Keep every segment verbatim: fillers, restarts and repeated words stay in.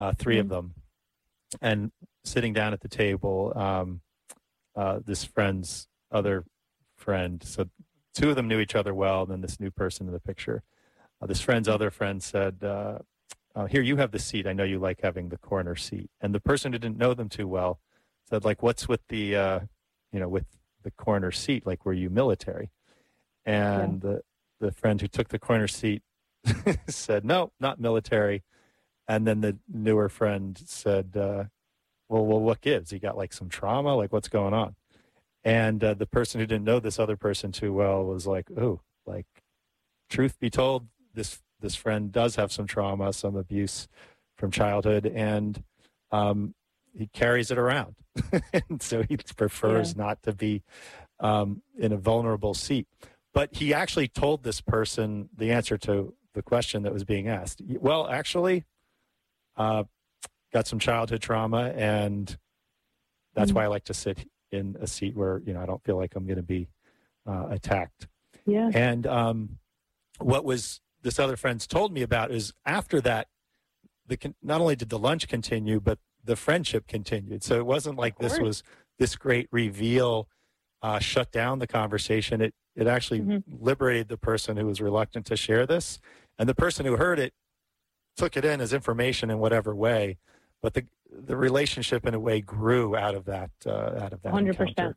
uh, three mm-hmm. of them. And sitting down at the table, um, uh, this friend's other friend, so two of them knew each other well, then this new person in the picture. Uh, this friend's other friend said, uh, uh, here, you have the seat. I know you like having the corner seat. And the person who didn't know them too well said, like, what's with the, uh, you know, with the corner seat? Like, were you military? And yeah. the, the friend who took the corner seat said, no, not military. And then the newer friend said, uh, well, well, what gives? You got like some trauma? Like, what's going on? And uh, the person who didn't know this other person too well was like, oh, like, truth be told, this this friend does have some trauma, some abuse from childhood, and um, he carries it around. And so he prefers yeah. not to be um, in a vulnerable seat. But he actually told this person the answer to the question that was being asked. Well, actually, uh, got some childhood trauma, and that's mm-hmm. why I like to sit in a seat where, you know, I don't feel like I'm going to be uh, attacked. Yeah. And um, what was this other friend's told me about is after that, the not only did the lunch continue, but the friendship continued. So it wasn't like this was this great reveal, uh, shut down the conversation. It it actually mm-hmm. liberated the person who was reluctant to share this. And the person who heard it took it in as information in whatever way. But the the relationship in a way grew out of that, uh, out of that one hundred percent. encounter.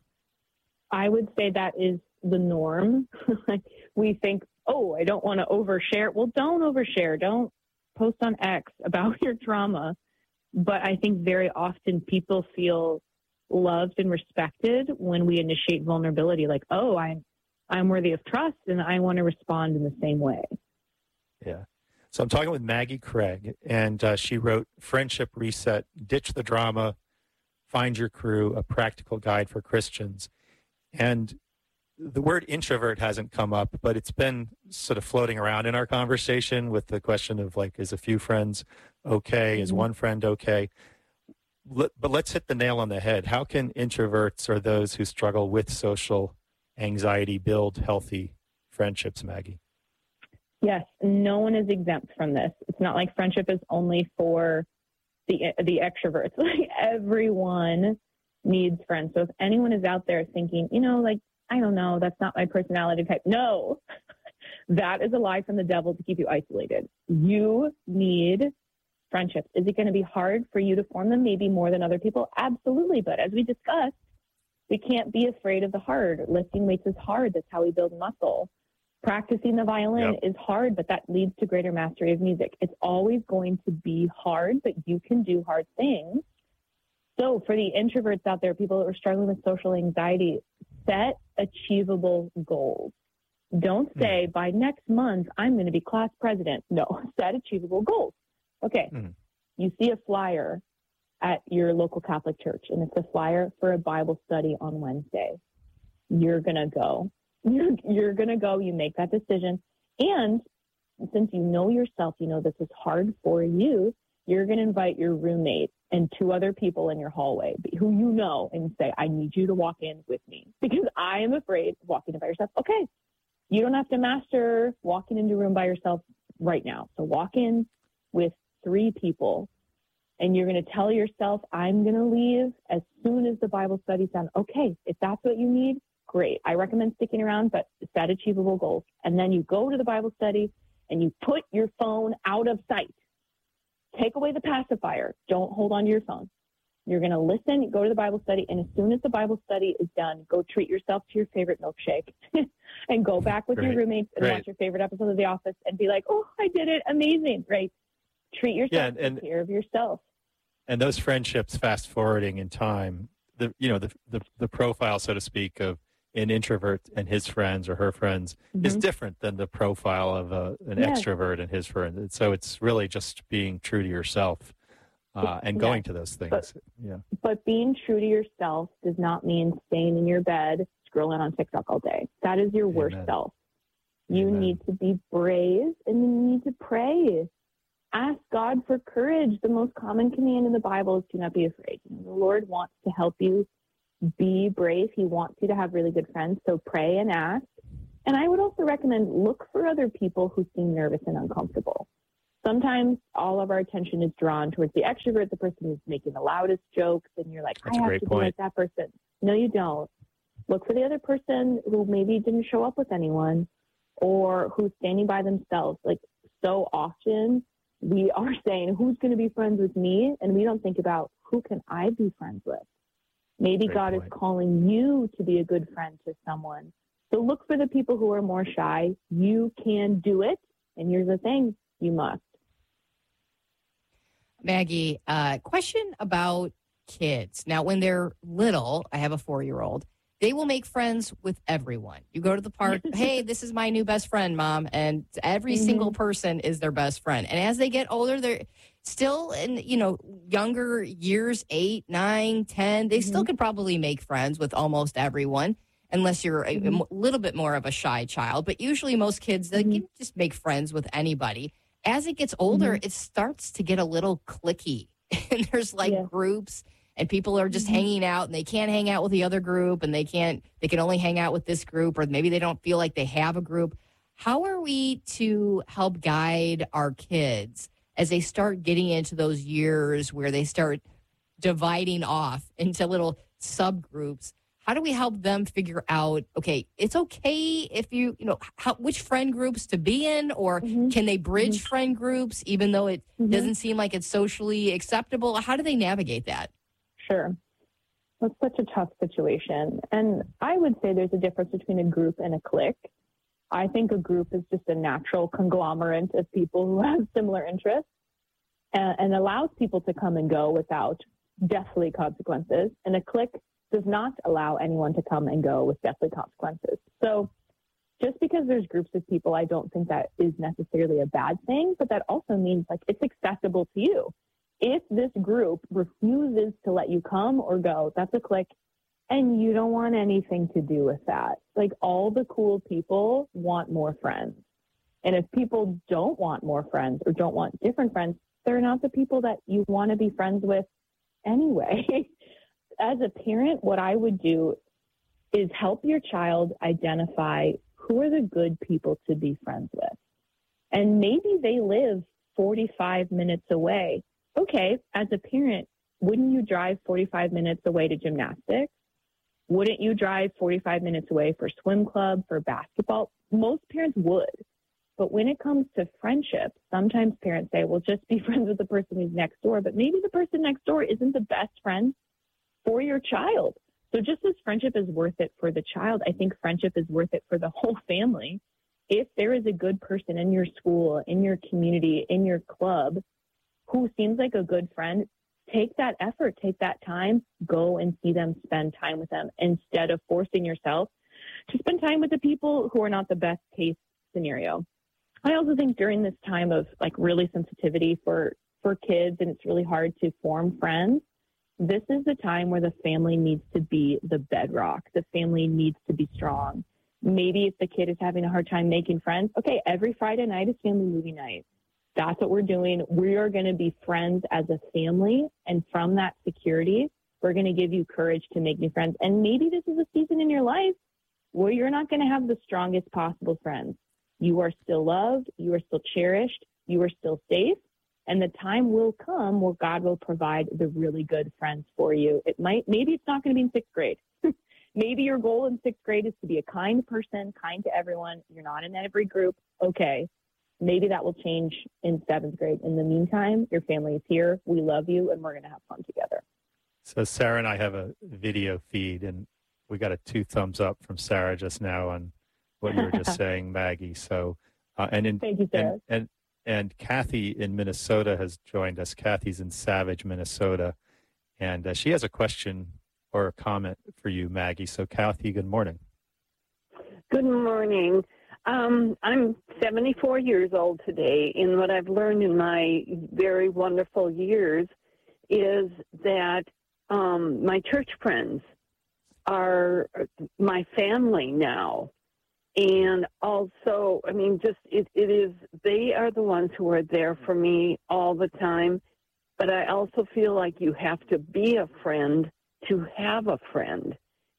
I would say that is the norm. We think, oh, I don't want to overshare. Well, don't overshare. Don't post on X about your trauma. But I think very often people feel loved and respected when we initiate vulnerability. Like, oh, I'm, I'm worthy of trust and I want to respond in the same way. Yeah. So I'm talking with Maggie Craig, and uh, she wrote Friendship Reset, Ditch the Drama, Find Your Crew, A Practical Guide for Christians. And the word introvert hasn't come up, but it's been sort of floating around in our conversation with the question of, like, is a few friends okay? Is one friend okay? But let's hit the nail on the head. How can introverts or those who struggle with social anxiety build healthy friendships, Maggie? Yes, no one is exempt from this. It's not like friendship is only for the the extroverts. Like, everyone needs friends. So if anyone is out there thinking, you know, like, I don't know, that's not my personality type. No, that is a lie from the devil to keep you isolated. You need friendships. Is it going to be hard for you to form them? Maybe more than other people? Absolutely. But as we discussed, we can't be afraid of the hard. Lifting weights is hard. That's how we build muscle. Practicing the violin yep. is hard, but that leads to greater mastery of music. It's always going to be hard, but you can do hard things. So for the introverts out there, people that are struggling with social anxiety, set achievable goals. Don't say, mm. by next month, I'm going to be class president. No, set achievable goals. Okay, mm. you see a flyer at your local Catholic church, and it's a flyer for a Bible study on Wednesday. You're going to go. You're, you're going to go. You make that decision. And since you know yourself, you know this is hard for you, you're going to invite your roommate and two other people in your hallway who you know and say, I need you to walk in with me because I am afraid of walking in by yourself. Okay, you don't have to master walking into a room by yourself right now. So walk in with three people and you're going to tell yourself, I'm going to leave as soon as the Bible study's done. Okay, if that's what you need, great. I recommend sticking around, but set achievable goals. And then you go to the Bible study and you put your phone out of sight. Take away the pacifier. Don't hold on to your phone. You're going to listen, go to the Bible study, and as soon as the Bible study is done, go treat yourself to your favorite milkshake and go back with Great. your roommates and Great. watch your favorite episode of The Office and be like, oh, I did it. Amazing. Right? Treat yourself, yeah, and, and, take care of yourself. And those friendships, fast forwarding in time, the you know, the, the, the profile, so to speak, of an introvert and his friends or her friends mm-hmm. is different than the profile of a, an yes. extrovert and his friends. So it's really just being true to yourself uh, and going yes. to those things. But, yeah. but being true to yourself does not mean staying in your bed, scrolling on TikTok all day. That is your Amen. Worst self. You Amen. Need to be brave and you need to pray. Ask God for courage. The most common command in the Bible is do not be afraid. You know, the Lord wants to help you be brave. He wants you to have really good friends. So pray and ask. And I would also recommend look for other people who seem nervous and uncomfortable. sometimes all of our attention is drawn towards the extrovert, the person who's making the loudest jokes, and you're like, That's I a have great to point. be like that person. No, you don't. Look for the other person who maybe didn't show up with anyone or who's standing by themselves. Like, so often we are saying, who's going to be friends with me? And we don't think about, who can I be friends with? Maybe Great God point. is calling you to be a good friend to someone. So look for the people who are more shy. You can do it. And here's the thing, you must. Maggie, uh, question about kids. Now, when they're little, I have a four-year-old, they will make friends with everyone. You go to the park, hey, this is my new best friend, Mom, and every Mm-hmm. single person is their best friend. And as they get older, they're still in, you know, younger years, eight, nine, ten, they Mm-hmm. still could probably make friends with almost everyone, unless you're a, Mm-hmm. a little bit more of a shy child. But usually most kids, they Mm-hmm. can just make friends with anybody. As it gets older, Mm-hmm. it starts to get a little cliquey. And there's like Yeah. groups, and people are just Mhm. hanging out, and they can't hang out with the other group, and they can't, they can only hang out with this group, or maybe they don't feel like they have a group. How are we to help guide our kids as they start getting into those years where they start dividing off into little subgroups? How do we help them figure out, okay, it's okay if you, you know, how, which friend groups to be in, or Mhm. can they bridge friend groups even though it Mhm. doesn't seem like it's socially acceptable? How do they navigate that? Sure. That's such a tough situation. And I would say there's a difference between a group and a clique. I think a group is just a natural conglomerate of people who have similar interests and, and allows people to come and go without deathly consequences. And a clique does not allow anyone to come and go with deathly consequences. So just because there's groups of people, I don't think that is necessarily a bad thing, but that also means like it's accessible to you. If this group refuses to let you come or go, that's a clique, and you don't want anything to do with that. Like, all the cool people want more friends. And if people don't want more friends or don't want different friends, they're not the people that you want to be friends with anyway. As a parent, what I would do is help your child identify who are the good people to be friends with. And maybe they live forty-five minutes away. Okay, as a parent, wouldn't you drive forty-five minutes away to gymnastics? Wouldn't you drive forty-five minutes away for swim club, for basketball? Most parents would. But when it comes to friendship, sometimes parents say, well, just be friends with the person who's next door. But maybe the person next door isn't the best friend for your child. So just as friendship is worth it for the child, I think friendship is worth it for the whole family. If there is a good person in your school, in your community, in your club, who seems like a good friend, take that effort, take that time, go and see them, spend time with them, instead of forcing yourself to spend time with the people who are not the best case scenario. I also think during this time of like really sensitivity for, for kids, and it's really hard to form friends, this is the time where the family needs to be the bedrock. The family needs to be strong. Maybe if the kid is having a hard time making friends, okay, every Friday night is family movie night. That's what we're doing. We are going to be friends as a family. And from that security, we're going to give you courage to make new friends. And maybe this is a season in your life where you're not going to have the strongest possible friends. You are still loved. You are still cherished. You are still safe. And the time will come where God will provide the really good friends for you. It might, maybe it's not going to be in sixth grade. Maybe your goal in sixth grade is to be a kind person, kind to everyone. You're not in every group. Okay. Maybe that will change in seventh grade. In the meantime, your family is here. We love you, and we're going to have fun together. So Sarah and I have a video feed, and we got a two thumbs up from Sarah just now on what you were just saying, Maggie. So, uh, and in, Thank you, Sarah. And, and and Kathy in Minnesota has joined us. Kathy's in Savage, Minnesota, and uh, she has a question or a comment for you, Maggie. So, Kathy, good morning. Good morning. Um, I'm seventy-four years old today, and what I've learned in my very wonderful years is that um, my church friends are my family now. And also, I mean, just it, it is, they are the ones who are there for me all the time. But I also feel like you have to be a friend to have a friend.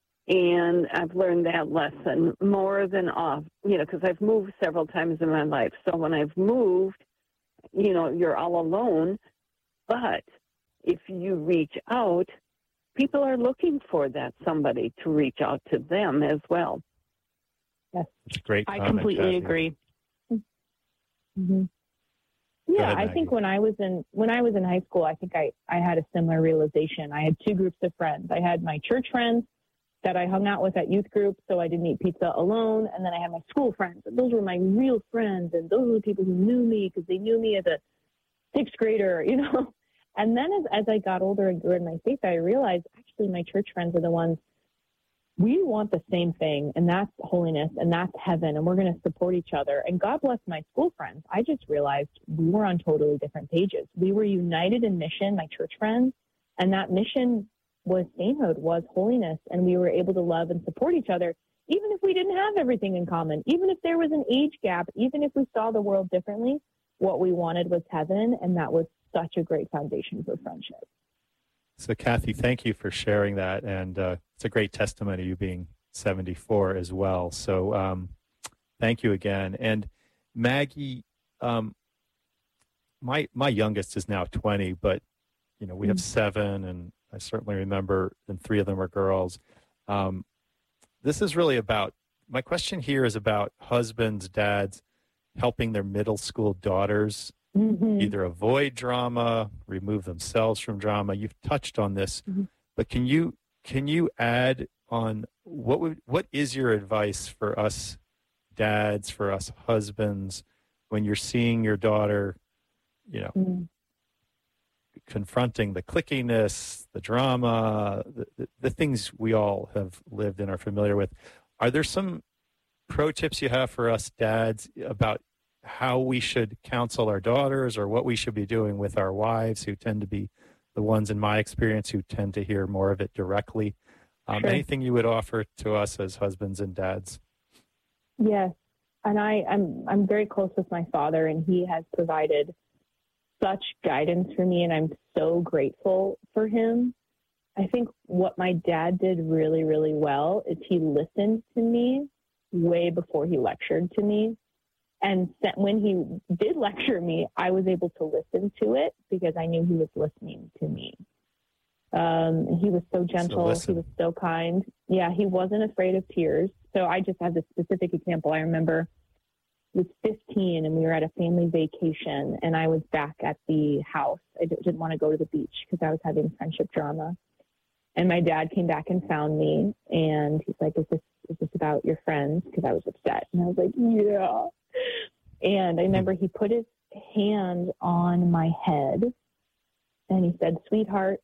And I've learned that lesson more than off, you know, because I've moved several times in my life. So when I've moved, you know, you're all alone. But if you reach out, people are looking for that somebody to reach out to them as well. Yes, It's a great I comment, completely Kathy. agree. Mm-hmm. Yeah, ahead, I Maggie. think when I was in when I was in high school, I think I, I had a similar realization. I had two groups of friends. I had my church friends that I hung out with at youth group, so I didn't eat pizza alone. And then I had my school friends. And those were my real friends, and those were the people who knew me because they knew me as a sixth grader, you know. And then as, as I got older and grew in my faith, I realized actually my church friends are the ones, we want the same thing, and that's holiness, and that's heaven, and we're going to support each other. And God bless my school friends. I just realized we were on totally different pages. We were united in mission, my church friends, and that mission was sainthood, was holiness, and we were able to love and support each other, even if we didn't have everything in common, even if there was an age gap, even if we saw the world differently. What we wanted was heaven, and that was such a great foundation for friendship. So, Kathy, thank you for sharing that, and uh, it's a great testimony, you being seventy-four as well. So, um, thank you again. And Maggie, um, my my youngest is now twenty, but you know we have seven, and I certainly remember, and three of them are girls. Um, this is really about, my question here is about husbands, dads, helping their middle school daughters mm-hmm. either avoid drama, remove themselves from drama. You've touched on this, mm-hmm. but can you can you add on what would what is your advice for us dads, for us husbands, when you're seeing your daughter, you know, mm-hmm. confronting the clickiness, the drama, the, the, the things we all have lived and are familiar with? Are there some pro tips you have for us dads about how we should counsel our daughters, or what we should be doing with our wives, who tend to be the ones, in my experience, who tend to hear more of it directly? Um, sure. Anything you would offer to us as husbands and dads? Yes. And I, I'm, I'm very close with my father, and he has provided such guidance for me, and I'm so grateful for him. I think what my dad did really, really well is he listened to me way before he lectured to me. And when he did lecture me, I was able to listen to it because I knew he was listening to me. Um, he was so gentle. So he was so kind. Yeah, he wasn't afraid of tears. So I just have this specific example. I remember I was fifteen, and we were at a family vacation, and I was back at the house. I didn't want to go to the beach because I was having friendship drama. And my dad came back and found me, and he's like, is this, is this about your friends? Because I was upset. And I was like, yeah. And I remember he put his hand on my head, and he said, sweetheart,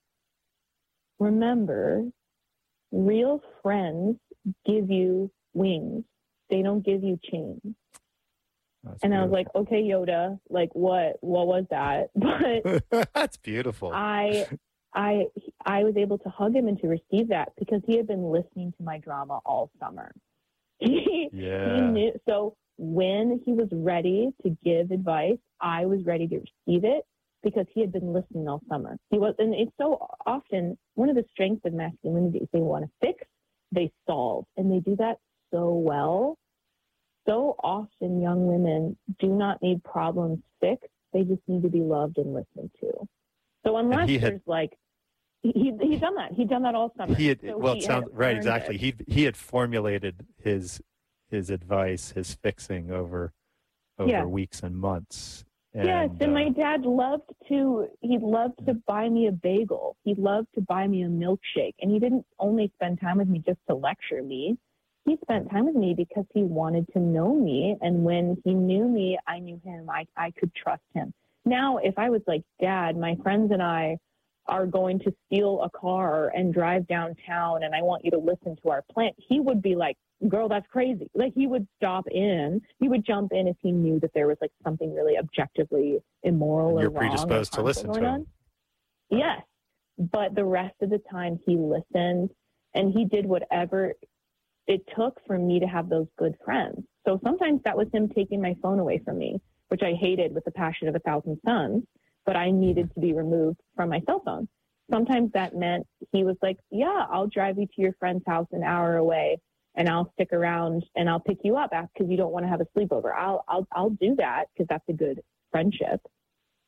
remember, real friends give you wings. They don't give you chains. That's and beautiful. I was like, okay, Yoda, like what, what was that? But that's beautiful. I, I, I was able to hug him and to receive that because he had been listening to my drama all summer. He, yeah. he knew. So when he was ready to give advice, I was ready to receive it because he had been listening all summer. He was, and it's so often one of the strengths of masculinity is they want to fix, they solve, and they do that so well. So often young women do not need problems fixed. They just need to be loved and listened to. So unless there's had, like, he he'd done that. He'd done that all summer. He had, so well, he it sounds right, exactly. It. He he had formulated his his advice, his fixing over over yeah. weeks and months. And, yes, and uh, my dad loved to, he loved to buy me a bagel. He loved to buy me a milkshake. And he didn't only spend time with me just to lecture me. He spent time with me because he wanted to know me. And when he knew me, I knew him. I, I could trust him. Now, if I was like, Dad, my friends and I are going to steal a car and drive downtown, and I want you to listen to our plan, he would be like, girl, that's crazy. Like, he would stop in. He would jump in if he knew that there was like something really objectively immoral and or you're wrong. You're predisposed to listen to him. On. Yes. But the rest of the time he listened, and he did whatever it took for me to have those good friends. So sometimes that was him taking my phone away from me, which I hated with the passion of a thousand suns, but I needed to be removed from my cell phone. Sometimes that meant he was like, yeah, I'll drive you to your friend's house an hour away, and I'll stick around and I'll pick you up because you don't want to have a sleepover. I'll, I'll, I'll do that because that's a good friendship.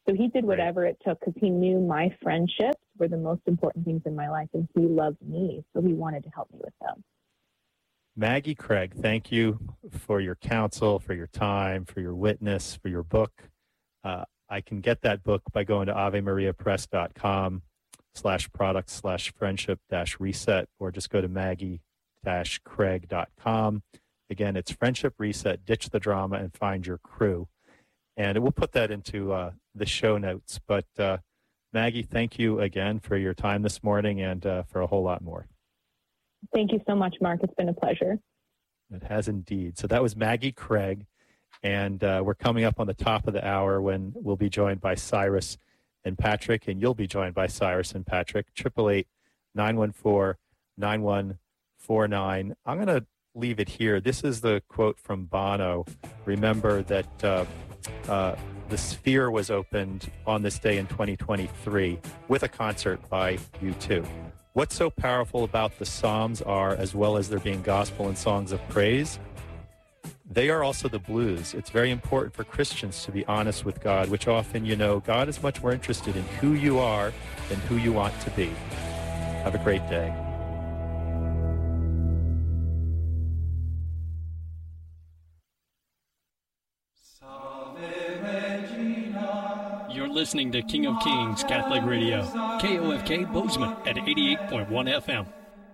So he did whatever it took because he knew my friendships were the most important things in my life, and he loved me, so he wanted to help me with them. Maggie Craig, thank you for your counsel, for your time, for your witness, for your book. Uh, I can get that book by going to avemariapress.com slash product slash friendship dash reset, or just go to maggie dash craig dot com. Again, it's Friendship Reset, Ditch the Drama, and Find Your Crew. And we'll put that into uh, the show notes. But uh, Maggie, thank you again for your time this morning and uh, for a whole lot more. Thank you so much, Mark. It's been a pleasure. It has indeed. So that was Maggie Craig. And uh, we're coming up on the top of the hour when we'll be joined by Cyrus and Patrick. And you'll be joined by Cyrus and Patrick. eight eight eight, nine one four, nine one four nine. I'm going to leave it here. This is the quote from Bono. Remember that uh, uh, the Sphere was opened on this day in twenty twenty-three with a concert by U two. What's so powerful about the Psalms are, as well as there being gospel and songs of praise, they are also the blues. It's very important for Christians to be honest with God, which often, you know, God is much more interested in who you are than who you want to be. Have a great day. You're listening to King of Kings Catholic Radio, K O F K Bozeman at eighty-eight point one F M.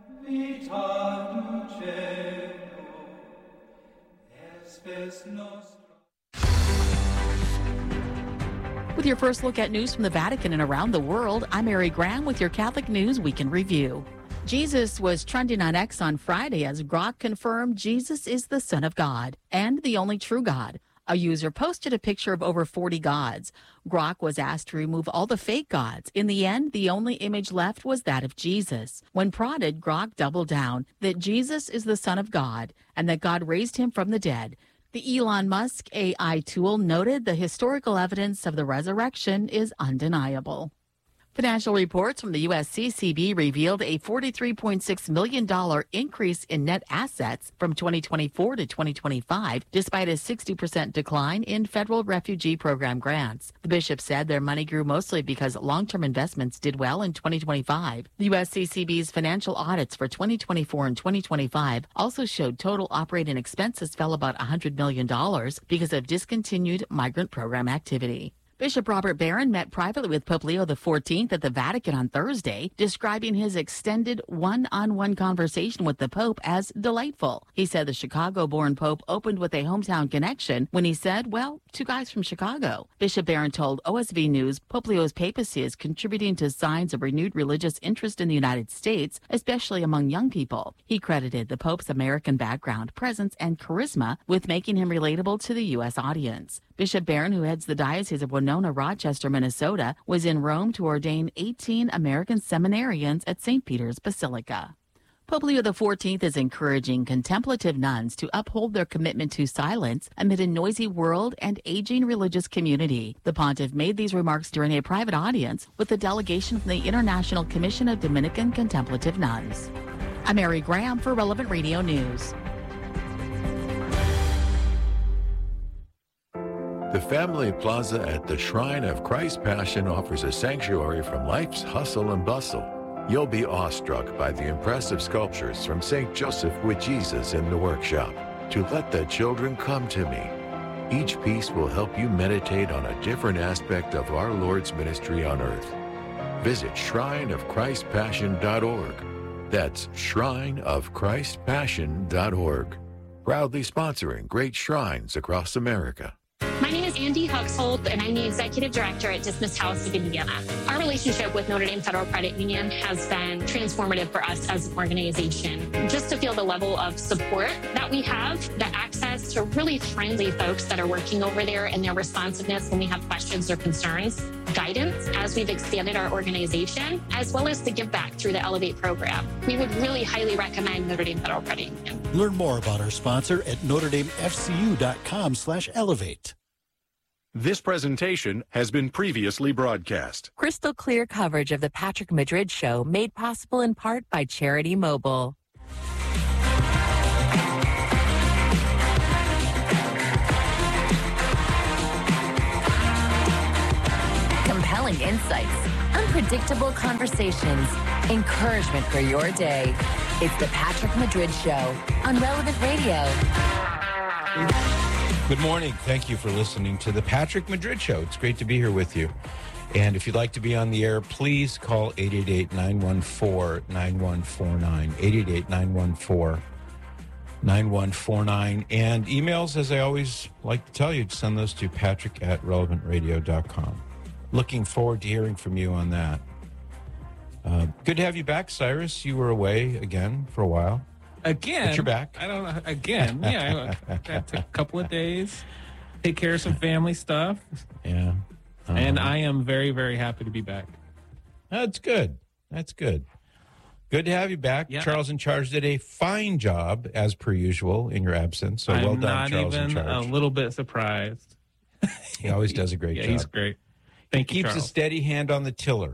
With your first look at news from the Vatican and around the world, I'm Mary Graham with your Catholic News Weekend Review. Jesus was trending on X on Friday as Grok confirmed Jesus is the Son of God and the only true God. A user posted a picture of over forty gods. Grok was asked to remove all the fake gods. In the end, the only image left was that of Jesus. When prodded, Grok doubled down that Jesus is the Son of God and that God raised him from the dead. The Elon Musk A I tool noted the historical evidence of the resurrection is undeniable. Financial reports from the U S C C B revealed a forty-three point six million dollars increase in net assets from twenty twenty-four to twenty twenty-five, despite a sixty percent decline in federal refugee program grants. The bishop said their money grew mostly because long-term investments did well in twenty twenty-five. The U S C C B's financial audits for twenty twenty-four and twenty twenty-five also showed total operating expenses fell about one hundred million dollars because of discontinued migrant program activity. Bishop Robert Barron met privately with Pope Leo the fourteenth at the Vatican on Thursday, describing his extended one-on-one conversation with the Pope as delightful. He said the Chicago-born Pope opened with a hometown connection when he said, well, two guys from Chicago. Bishop Barron told O S V News Pope Leo's papacy is contributing to signs of renewed religious interest in the United States, especially among young people. He credited the Pope's American background, presence, and charisma with making him relatable to the U S audience. Bishop Barron, who heads the Diocese of Winona, Rochester, Minnesota, was in Rome to ordain eighteen American seminarians at Saint Peter's Basilica. Pope Leo the fourteenth is encouraging contemplative nuns to uphold their commitment to silence amid a noisy world and aging religious community. The pontiff made these remarks during a private audience with a delegation from the International Commission of Dominican Contemplative Nuns. I'm Mary Graham for Relevant Radio News. The Family Plaza at the Shrine of Christ's Passion offers a sanctuary from life's hustle and bustle. You'll be awestruck by the impressive sculptures from Saint Joseph with Jesus in the workshop. To Let the Children Come to Me. Each piece will help you meditate on a different aspect of our Lord's ministry on earth. Visit shrine of christ passion dot org. That's shrine of christ passion dot org. Proudly sponsoring great shrines across America. My name is Andy Huxhold, and I'm the Executive Director at Dismissed House of Indiana. Our relationship with Notre Dame Federal Credit Union has been transformative for us as an organization. Just to feel the level of support that we have, the access to really friendly folks that are working over there, and their responsiveness when we have questions or concerns, guidance as we've expanded our organization, as well as the give back through the Elevate program. We would really highly recommend Notre Dame Federal Credit Union. Learn more about our sponsor at notre dame f c u dot com slash elevate. This presentation has been previously broadcast. Crystal clear coverage of the Patrick Madrid Show made possible in part by Charity Mobile. compelling insights, unpredictable conversations, encouragement for your day. It's the Patrick Madrid Show on Relevant Radio. Good morning. Thank you for listening to the Patrick Madrid Show. It's great to be here with you. And if you'd like to be on the air, please call eight eight eight, nine one four, nine one four nine, eight eight eight, nine one four, nine one four nine. And emails, as I always like to tell you, send those to patrick at relevant radio dot com. Looking forward to hearing from you on that. Uh, good to have you back, Cyrus. You were away again for a while. Again? But you're back. I don't know. Again. Yeah. I got to take a couple of days, take care of some family stuff. Yeah. Uh-huh. And I am very, very happy to be back. That's good. That's good. Good to have you back. Yeah. Charles in Charge did a fine job, as per usual, in your absence. So I'm well done, not Charles in even Charge. a little bit surprised. He always does a great yeah, job. He's great. Thank he you, keeps Charles. a steady hand on the tiller,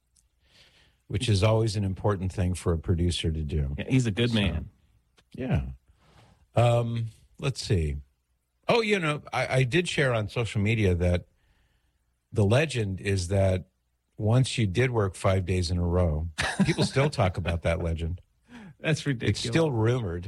which is always an important thing for a producer to do. Yeah, he's a good So, man. Yeah. Um, let's see. Oh, you know, I, I did share on social media that the legend is that once you did work five days in a row, people still talk about that legend. That's ridiculous. It's still rumored.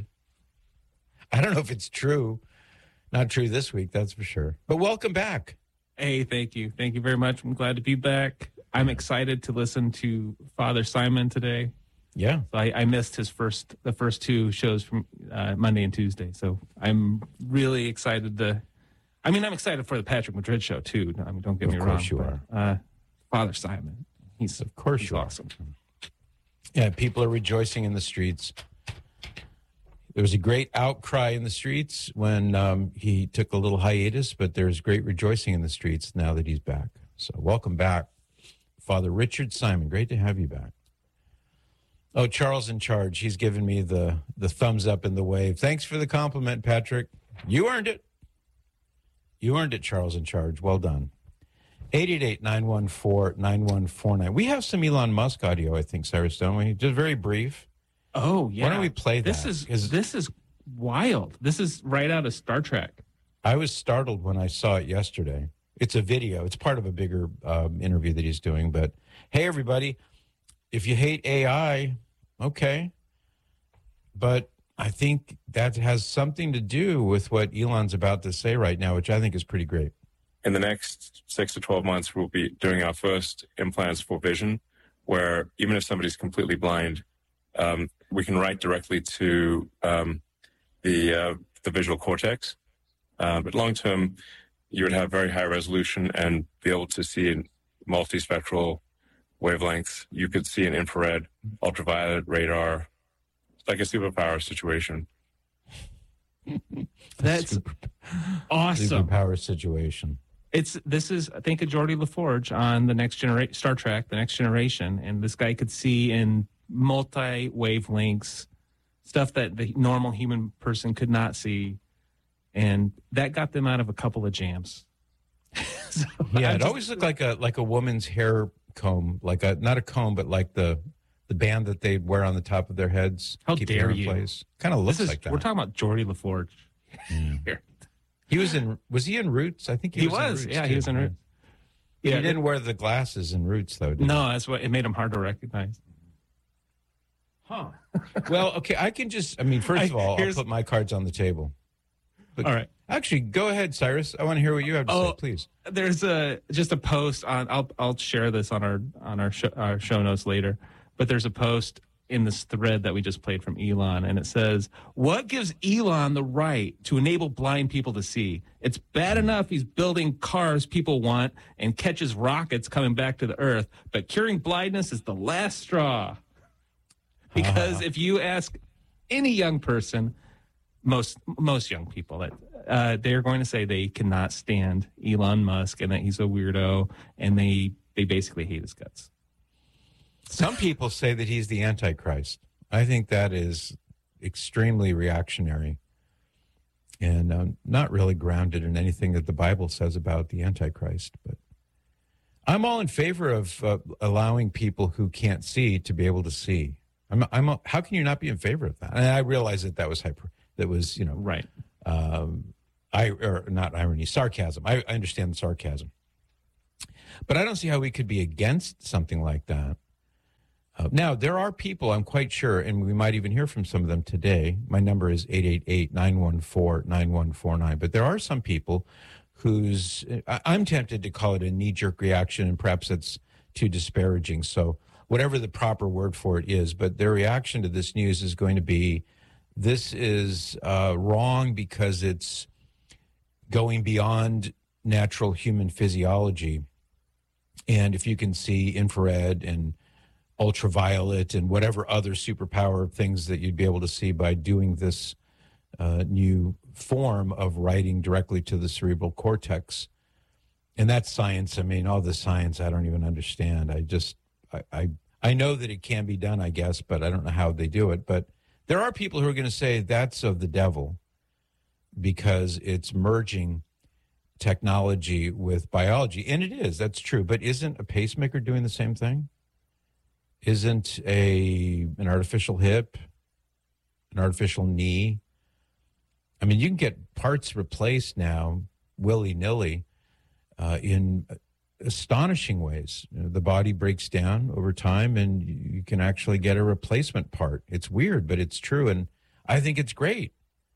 I don't know if it's true. Not true this week, that's for sure. But welcome back. Hey, thank you. Thank you very much. I'm glad to be back. I'm excited to listen to Father Simon today. Yeah. So I, I missed his first, the first two shows from uh, Monday and Tuesday. So I'm really excited to, I mean, I'm excited for the Patrick Madrid show too. I mean, don't get Of me wrong. course you but, are. Uh, Father Simon. He's, Of course he's you are. awesome. Yeah, people are rejoicing in the streets. There was a great outcry in the streets when um, he took a little hiatus, but there's great rejoicing in the streets now that he's back. So welcome back, Father Richard Simon. Great to have you back. Oh, Charles in Charge. He's given me the, the thumbs up and the wave. Thanks for the compliment, Patrick. You earned it. You earned it, Charles in Charge. Well done. eight eight eight, nine one four, nine one four nine. We have some Elon Musk audio, I think, Cyrus, don't we? Just very brief. Oh, yeah. Why don't we play that? This is, this is wild. This is right out of Star Trek. I was startled when I saw it yesterday. It's a video. It's part of a bigger um, interview that he's doing. But, hey, everybody, if you hate A I, okay. But I think that has something to do with what Elon's about to say right now, which I think is pretty great. In the next six to twelve months, we'll be doing our first implants for vision, where even if somebody's completely blind, um, we can write directly to um, the uh, the visual cortex. Uh, but long term, you would have very high resolution and be able to see in multispectral wavelengths. You could see in infrared, ultraviolet, radar. It's like a superpower situation. That's Super, awesome. Superpower situation. It's this is I think of Geordie LaForge on the next generation Star Trek, the Next Generation, and this guy could see in multi wavelengths stuff that the normal human person could not see, and that got them out of a couple of jams. so Yeah, I'm it just- always looked like a like a woman's hair comb, like a not a comb, but like the the band that they wear on the top of their heads. How keep dare hair in you. place. Kind of looks This is, like that. We're talking about Geordie LaForge. Here. He was in. Was he in Roots? I think he, He was. in was, Roots, yeah, too. he was in Roots. He Yeah, didn't wear the glasses in Roots, though. Did No, that's what it made him hard to recognize. Huh. he? Well, okay. I can just. I mean, first of I- all, I'll here's- put my cards on the table. But All right. Actually, go ahead, Cyrus. I want to hear what you have to Oh, say, please. There's a just a post on. I'll I'll share this on our on our show, our show notes later. But there's a post in this thread that we just played from Elon, and it says, "What gives Elon the right to enable blind people to see? It's bad enough he's building cars people want and catches rockets coming back to the Earth, but curing blindness is the last straw." Because Uh-huh. if you ask any young person, most most young people, that uh, they're going to say they cannot stand Elon Musk and that he's a weirdo, and they they basically hate his guts. Some people say that he's the Antichrist. I think that is extremely reactionary and um, not really grounded in anything that the Bible says about the Antichrist. But I'm all in favor of uh, allowing people who can't see to be able to see. I'm, I'm. A, how can you not be in favor of that? And I realize that that was hyper. That was, you know, right. Um, I or not irony, sarcasm. I, I understand the sarcasm. But I don't see how we could be against something like that. Uh, now, there are people, I'm quite sure, and we might even hear from some of them today. My number is eight eight eight, nine one four, nine one four nine. But there are some people whose, I- I'm tempted to call it a knee-jerk reaction, and perhaps it's too disparaging. So whatever the proper word for it is, but their reaction to this news is going to be, this is uh, wrong because it's going beyond natural human physiology. And if you can see infrared and ultraviolet and whatever other superpower things that you'd be able to see by doing this uh, new form of writing directly to the cerebral cortex. And that's science. I mean, all the science I don't even understand. I just, I, I, I know that it can be done, I guess, but I don't know how they do it. But there are people who are going to say that's of the devil because it's merging technology with biology. And it is, that's true. But isn't a pacemaker doing the same thing? Isn't a an artificial hip, an artificial knee? I mean, you can get parts replaced now willy-nilly uh, in astonishing ways. You know, the body breaks down over time, and you can actually get a replacement part. It's weird, but it's true, and I think it's great.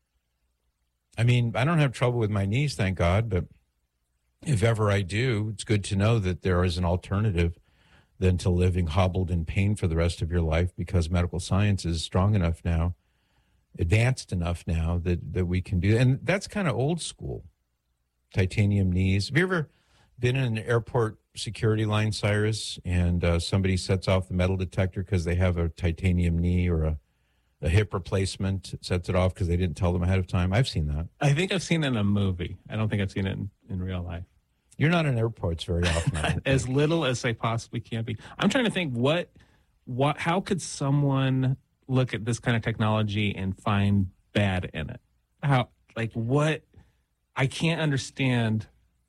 I mean, I don't have trouble with my knees, thank God, but if ever I do, it's good to know that there is an alternative than to living hobbled in pain for the rest of your life, because medical science is strong enough now, advanced enough now that, that we can do that. And that's kind of old school, titanium knees. Have you ever been in an airport security line, Cyrus, and uh, somebody sets off the metal detector because they have a titanium knee or a, a hip replacement, sets it off because they didn't tell them ahead of time? I've seen that. I think I've seen it in a movie. I don't think I've seen it in, in real life. You're not in airports very often. As little as they possibly can be. I'm trying to think what, what, how could someone look at this kind of technology and find bad in it? How, like, what? I can't understand.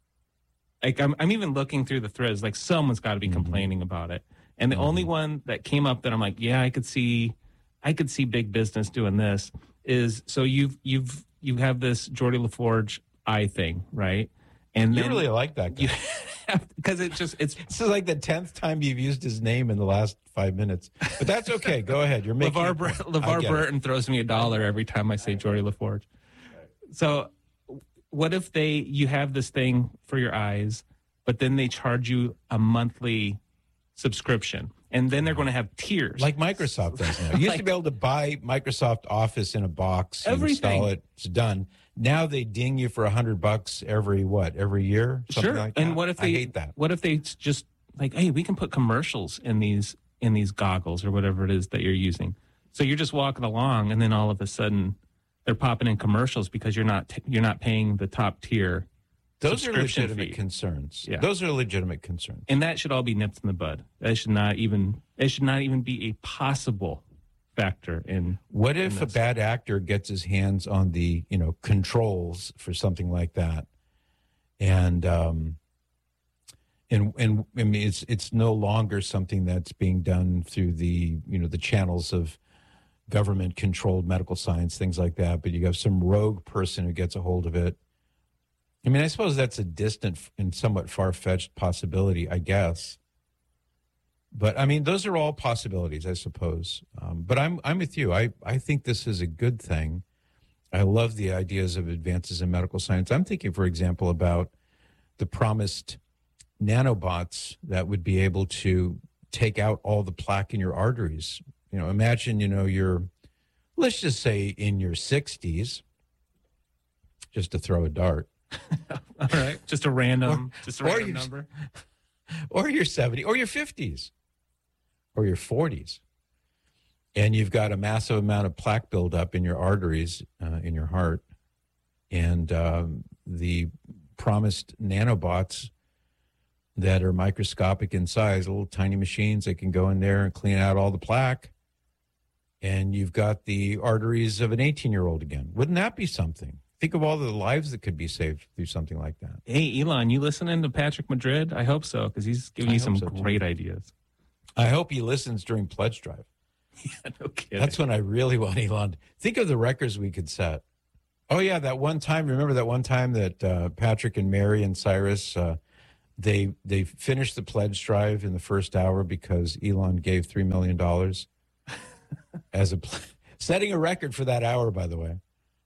Like, I'm, I'm even looking through the threads. Like, someone's got to be mm-hmm. complaining about it. And the mm-hmm. only one that came up that I'm like, yeah, I could see, I could see big business doing this is, so you've, you've, you have this Geordie LaForge eye thing, right? And you then, really like that guy. Because it just, it's... This is like the tenth time you've used his name in the last five minutes. But that's okay. Go ahead. You're making... LeVar, Bur- LeVar Burton it. throws me a dollar every time I say Geordie LaForge. So what if they, you have this thing for your eyes, but then they charge you a monthly subscription, and then they're going to have tiers. Like Microsoft does now. You used like, to be able to buy Microsoft Office in a box, everything. Install it, it's done. Now they ding you for a hundred bucks every what? Every year? Something sure. Like that. And what if they I hate that? What if they just like, hey, we can put commercials in these in these goggles or whatever it is that you're using. So you're just walking along, and then all of a sudden they're popping in commercials because you're not t- you're not paying the top tier. Those are legitimate fee. concerns. Yeah. Those are legitimate concerns. And that should all be nipped in the bud. That should not even it should not even be a possible factor in. What if a bad actor gets his hands on the, you know, controls for something like that, and um, and and I mean, it's it's no longer something that's being done through the, you know, the channels of government controlled medical science, things like that, but you have some rogue person who gets a hold of it. I mean, I suppose that's a distant and somewhat far-fetched possibility, I guess. But I mean, those are all possibilities, I suppose. Um, but I'm I'm with you. I, I think this is a good thing. I love the ideas of advances in medical science. I'm thinking, for example, about the promised nanobots that would be able to take out all the plaque in your arteries. You know, imagine, you know, you're, let's just say in your sixties, just to throw a dart. All right, just a random, or, just a random your, number. Or your seventy, or your fifties. Or your forties, and you've got a massive amount of plaque buildup in your arteries, uh, in your heart, and um, the promised nanobots that are microscopic in size, little tiny machines that can go in there and clean out all the plaque, and you've got the arteries of an eighteen-year-old again. Wouldn't that be something? Think of all the lives that could be saved through something like that. Hey, Elon, you listening to Patrick Madrid? I hope so, because he's giving you some so great too. ideas. I hope he listens during Pledge Drive. Yeah, no kidding. That's when I really want Elon. Think of the records we could set. Oh, yeah, that one time. Remember that one time that uh, Patrick and Mary and Cyrus uh, They they finished the pledge drive in the first hour because Elon gave three million dollars as a pl- setting a record for that hour, by the way.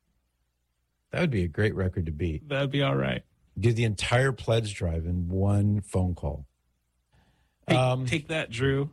That would be a great record to beat. That'd be all right. Do the entire pledge drive in one phone call. Take, um, take that, Drew.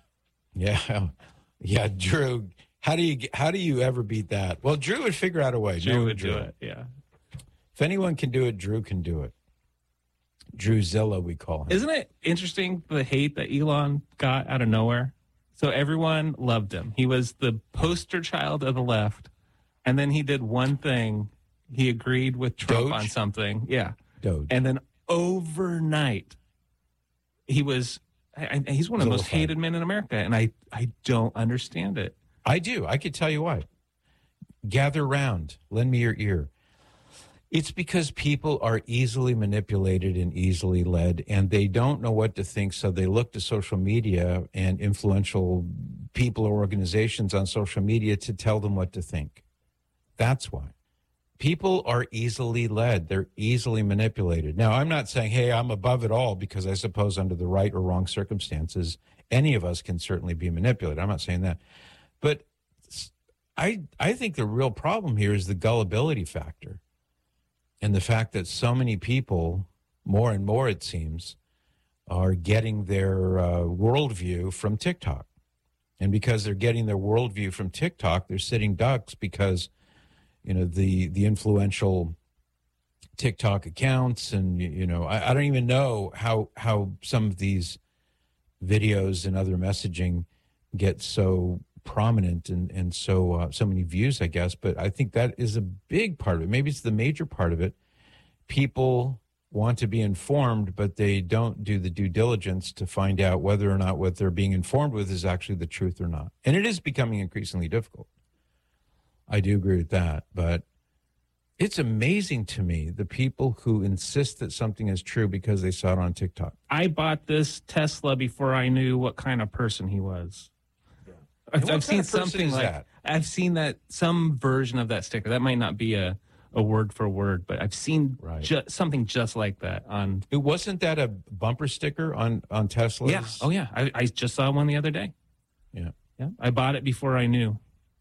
Yeah. Yeah, Drew. How do you get, how do you ever beat that? Well, Drew would figure out a way. Drew No, would Drew. do it, yeah. If anyone can do it, Drew can do it. Drewzilla, we call him. Isn't it interesting the hate that Elon got out of nowhere? So everyone loved him. He was the poster child of the left. And then he did one thing. He agreed with Trump Doge? on something. Yeah. Doge. And then overnight, he was, I, I- he's one of the most Vilified. hated men in America. And I, I don't understand it. I do. I could tell you why. Gather round. Lend me your ear. It's because people are easily manipulated and easily led, and they don't know what to think, so they look to social media and influential people or organizations on social media to tell them what to think. That's why. People are easily led. They're easily manipulated. Now, I'm not saying, hey, I'm above it all, because I suppose under the right or wrong circumstances, any of us can certainly be manipulated. I'm not saying that. But I, I think the real problem here is the gullibility factor. And the fact that so many people, more and more it seems, are getting their uh, worldview from TikTok. And because they're getting their worldview from TikTok, they're sitting ducks because, you know, the the influential TikTok accounts and, you, you know, I, I don't even know how how some of these videos and other messaging get so prominent and and so uh, so many views, I guess. But I think that is a big part of it. Maybe it's the major part of it. People want to be informed, but they don't do the due diligence to find out whether or not what they're being informed with is actually the truth or not. And it is becoming increasingly difficult. I do agree with that. But it's amazing to me the people who insist that something is true because they saw it on TikTok. I bought this Tesla before I knew what kind of person he was. I've, And what I've kind seen of person something is like that? I've seen that some version of that sticker. That might not be a, a word for word, but I've seen Right. ju- something just like that on. It wasn't that a bumper sticker on on Teslas? Yeah. Oh yeah. I, I just saw one the other day. Yeah. Yeah. I bought it before I knew.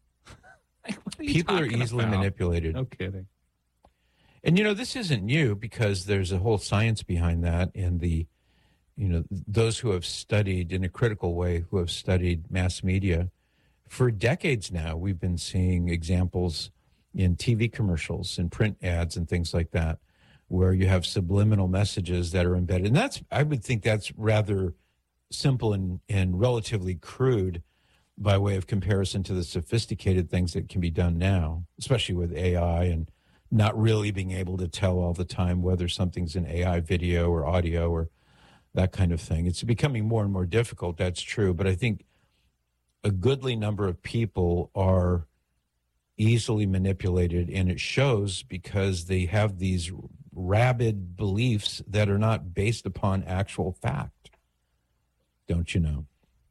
Like, what are you People are talking easily about? manipulated. No kidding. And, you know, this isn't new because there's a whole science behind that. And the, you know, those who have studied in a critical way, who have studied mass media for decades now, we've been seeing examples in T V commercials and print ads and things like that, where you have subliminal messages that are embedded. And that's, I would think that's rather simple and, and relatively crude by way of comparison to the sophisticated things that can be done now, especially with A I and not really being able to tell all the time whether something's an A I video or audio or that kind of thing. It's becoming more and more difficult, that's true. But I think a goodly number of people are easily manipulated, and it shows because they have these rabid beliefs that are not based upon actual fact. Don't you know?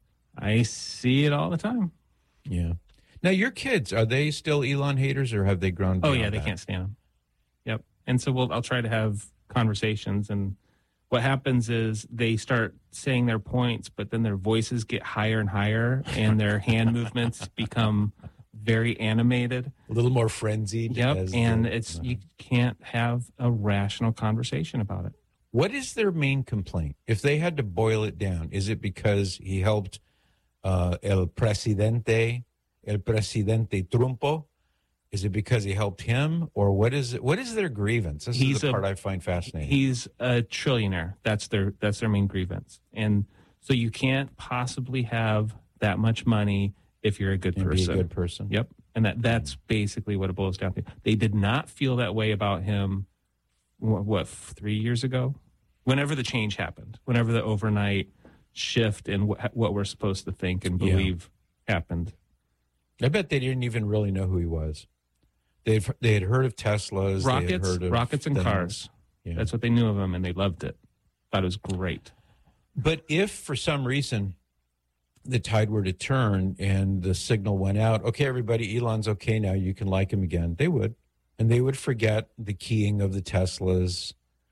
I see it all the time. Yeah. Now, your kids, are they still Elon haters or have they grown Oh beyond yeah, they that? can't stand him. Yep. And so we'll I'll try to have conversations, and what happens is they start saying their points, but then their voices get higher and higher, and their hand movements become very animated, a little more frenzied. Yep. as And the- it's you can't have a rational conversation about it. What is their main complaint? If they had to boil it down, is it because he helped uh, El Presidente, El Presidente Trumpo? Is it because he helped him? Or what is it? What is their grievance? This He's is the a- part I find fascinating. He's a trillionaire. That's their that's their main grievance. And so you can't possibly have that much money if you're a good And be a person. good person. Yep. And that that's basically what it boils down to. They did not feel that way about him what, what three years ago? Whenever the change happened, whenever the overnight shift in wh- what we're supposed to think and Yeah. believe happened. I bet they didn't even really know who he was. They'd, they had heard of Teslas. they had Rockets, heard of rockets and things. cars. Yeah. That's what they knew of him, and they loved it. Thought it was great. But if for some reason the tide were to turn and the signal went out, okay, everybody, Elon's okay now, you can like him again, they would. And they would forget the keying of the Teslas,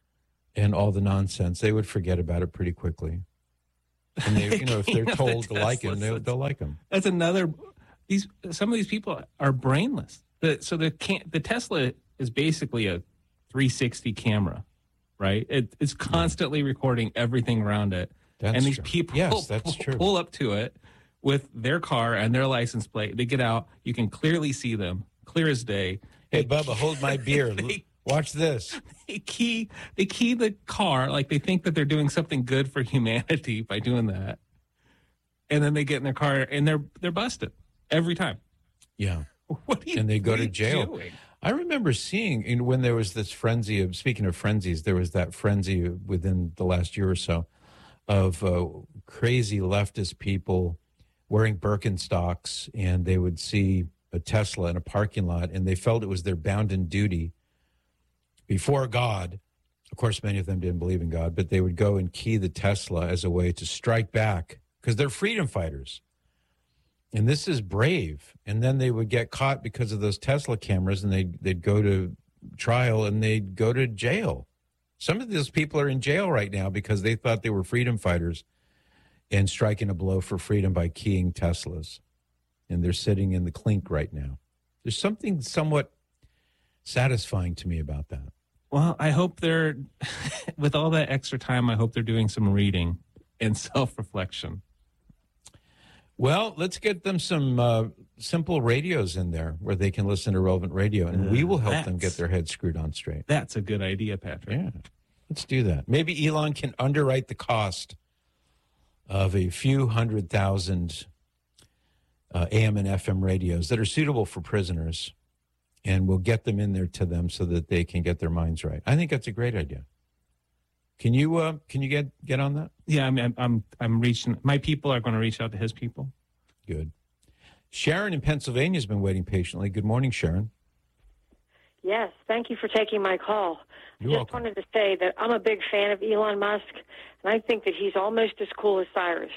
and all the nonsense, they would forget about it pretty quickly. And they, you know, if they're told to like him, they'll, they'll like him. That's another. These some of these people are brainless. The, so the can, the Tesla is basically a three sixty camera, right? It, it's constantly recording everything around it. That's and these true. people Yes, that's pull, true. pull up to it with their car and their license plate. They get out. You can clearly see them, clear as day. Hey, They- Bubba, hold my beer. they- Watch this. They key, they key the car like they think that they're doing something good for humanity by doing that, and then they get in their car and they're they're busted every time. Yeah. What are you, And they go what to are you jail. doing? I remember seeing you know, when there was this frenzy of, speaking of frenzies, there was that frenzy within the last year or so of uh, crazy leftist people wearing Birkenstocks, and they would see a Tesla in a parking lot, and they felt it was their bounden duty before God. Of course, many of them didn't believe in God, but they would go and key the Tesla as a way to strike back because they're freedom fighters. And this is brave. And then they would get caught because of those Tesla cameras, and they'd, they'd go to trial and they'd go to jail. Some of those people are in jail right now because they thought they were freedom fighters and striking a blow for freedom by keying Teslas. And they're sitting in the clink right now. There's something somewhat satisfying to me about that. Well, I hope they're, with all that extra time, I hope they're doing some reading and self-reflection. Well, let's get them some uh, simple radios in there where they can listen to relevant radio, and we will help them get their heads screwed on straight. That's a good idea, Patrick. Yeah, let's do that. Maybe Elon can underwrite the cost of a few hundred thousand uh, A M and F M radios that are suitable for prisoners, and we'll get them in there to them so that they can get their minds right. I think that's a great idea. Can you uh, can you get get on that? Yeah, I mean, I'm I'm I'm reaching. My people are going to reach out to his people. Good. Sharon in Pennsylvania has been waiting patiently. Good morning, Sharon. Yes, thank you for taking my call. You're I just welcome. wanted to say that I'm a big fan of Elon Musk, and I think that he's almost as cool as Cyrus.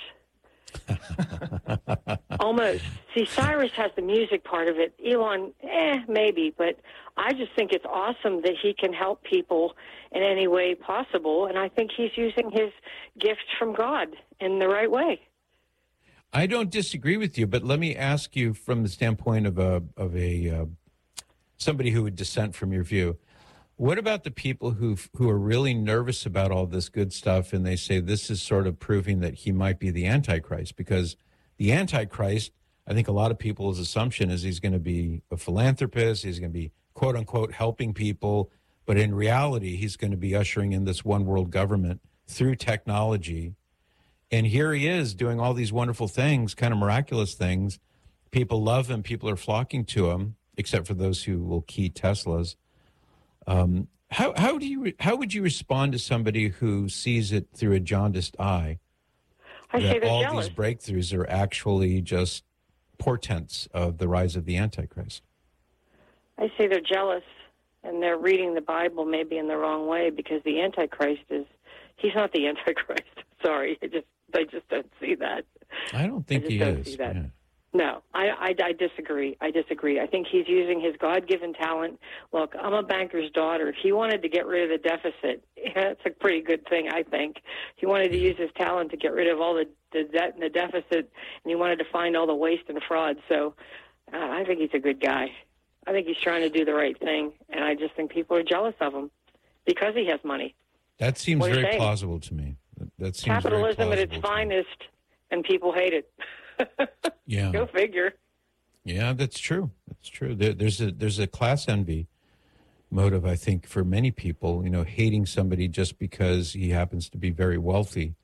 Almost. See, Cyrus has the music part of it. Elon, eh, maybe, but I just think it's awesome that he can help people in any way possible, and I think he's using his gifts from God in the right way. I don't disagree with you, but let me ask you from the standpoint of a of a uh, somebody who would dissent from your view. What about the people who who are really nervous about all this good stuff, and they say this is sort of proving that he might be the Antichrist? Because the Antichrist, I think a lot of people's assumption is he's going to be a philanthropist, he's going to be quote unquote helping people, but in reality, he's going to be ushering in this one world government through technology. And here he is doing all these wonderful things, kind of miraculous things. People love him. People are flocking to him, except for those who will key Teslas. Um, how how do you how would you respond to somebody who sees it through a jaundiced eye? I say That they're all jealous. these breakthroughs are actually just portents of the rise of the Antichrist. I say they're jealous, and they're reading the Bible maybe in the wrong way, because the Antichrist is, he's not the Antichrist. Sorry, I just, I just don't see that. I don't think I just he don't is. see that. Yeah. No, I, I, I disagree. I disagree. I think he's using his God-given talent. Look, I'm a banker's daughter. If he wanted to get rid of the deficit, that's a pretty good thing, I think. He wanted to use his talent to get rid of all the, the debt and the deficit, and he wanted to find all the waste and fraud. So uh, I think he's a good guy. I think he's trying to do the right thing, and I just think people are jealous of him because he has money. That seems What do you very think? plausible to me. That, that seems Capitalism very at its plausible to me. finest, and people hate it. Yeah. Go figure. Yeah, that's true. That's true. There, there's a there's a class envy motive, I think, for many people. You know, hating somebody just because he happens to be very wealthy.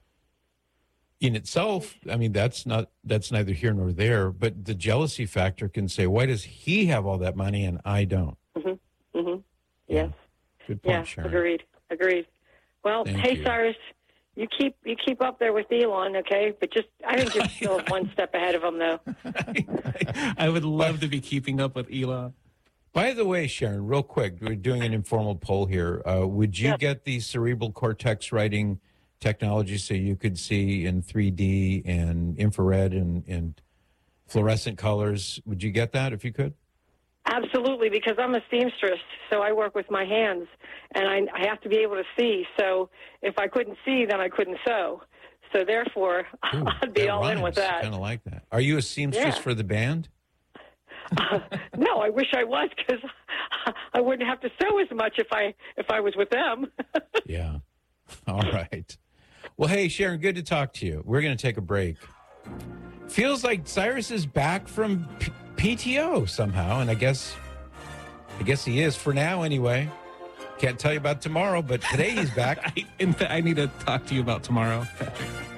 In itself, I mean, that's not that's neither here nor there. But the jealousy factor can say, "Why does he have all that money and I don't?" Mm-hmm. Mm-hmm. Yes. Good point, Yeah. Sharon. Agreed. Agreed. Well, Thank hey, you. Cyrus, you keep you keep up there with Elon, okay? But just I think you're still one step ahead of him, though. I would love to be keeping up with Elon. By the way, Sharon, real quick, we're doing an informal poll here. Uh, would you Yep. get the cerebral cortex writing technology so you could see in three D and infrared and, and fluorescent colors? Would you get that if you could? Absolutely, because I'm a seamstress, so I work with my hands, and I, I have to be able to see. So if I couldn't see, then I couldn't sew. So therefore, Ooh, I'd be all rhymes. in with that. Kind of like that. Are you a seamstress Yeah. for the band? Uh, no, I wish I was, because I wouldn't have to sew as much if I if I was with them. Yeah. All right. Well, hey, Sharon, good to talk to you. We're going to take a break. Feels like Cyrus is back from P- P T O somehow, and I guess, I guess he is for now anyway. Can't tell you about tomorrow, but today he's back. I, in fact, I need to talk to you about tomorrow, Patrick.